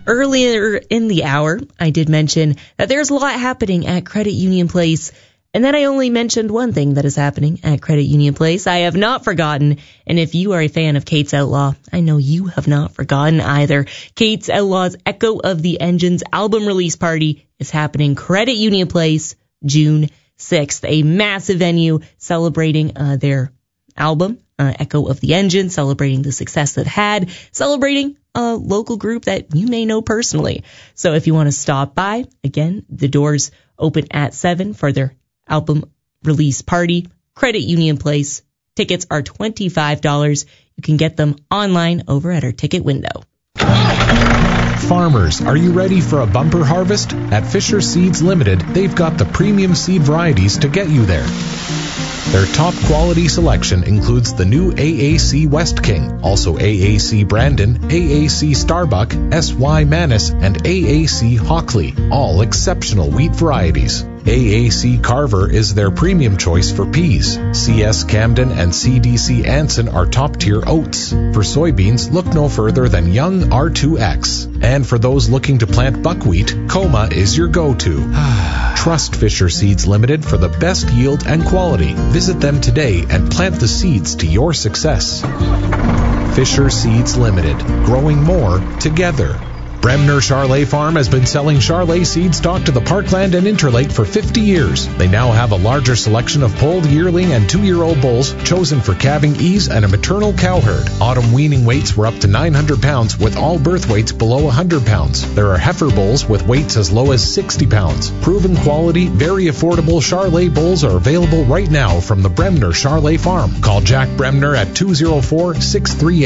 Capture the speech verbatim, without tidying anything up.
Earlier in the hour, I did mention that there's a lot happening at Credit Union Place, and then I only mentioned one thing that is happening at Credit Union Place. I have not forgotten, and if you are a fan of Kate's Outlaw, I know you have not forgotten either. Kate's Outlaw's Echo of the Engines album release party is happening Credit Union Place, June sixth, a massive venue celebrating uh, their album, uh, Echo of the Engine, celebrating the success that had, celebrating a local group that you may know personally. So if you want to stop by, again, the doors open at seven for their album release party, Credit Union Place. Tickets are twenty-five dollars. You can get them online over at our ticket window. Farmers, are you ready for a bumper harvest? At Fisher Seeds Limited, they've got the premium seed varieties to get you there. Their top quality selection includes the new A A C West King, also A A C Brandon, A A C Starbuck, S Y Manus, and A A C Hockley, all exceptional wheat varieties. A A C Carver is their premium choice for peas. C S Camden and C D C Anson are top-tier oats. For soybeans, look no further than Young R two X. And for those looking to plant buckwheat, Coma is your go-to. Trust Fisher Seeds Limited for the best yield and quality. Visit them today and plant the seeds to your success. Fisher Seeds Limited, growing more together. Bremner Charlet Farm has been selling Charlet seed stock to the Parkland and Interlake for fifty years. They now have a larger selection of polled yearling and two-year-old bulls chosen for calving ease and a maternal cow herd. Autumn weaning weights were up to nine hundred pounds with all birth weights below one hundred pounds. There are heifer bulls with weights as low as sixty pounds. Proven quality, very affordable Charlet bulls are available right now from the Bremner Charlet Farm. Call Jack Bremner at two oh four, six three eight